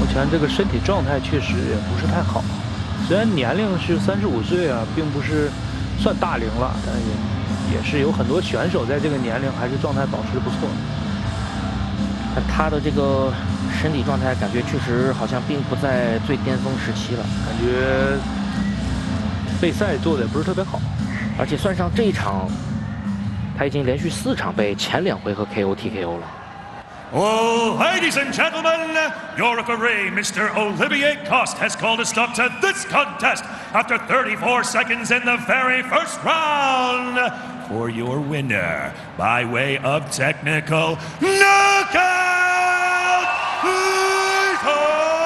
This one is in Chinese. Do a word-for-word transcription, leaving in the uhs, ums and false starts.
前这个身体状态确实也不是太好。虽然年龄是三十五岁啊，并不是算大龄了，但也也是有很多选手在这个年龄还是状态保持不错。 但他的这个身体状态感觉确实好像并不在最巅峰时期了， 感觉备赛做的也不是特别好， 而且算上这一场，他已经连续四场被前两回合 K O T K O 了。 Oh, ladies and gentlemen, your referee, Mister Olivier Coste, has called a stop to this contest after thirty-four seconds in the very first round. For your winner, by way of technical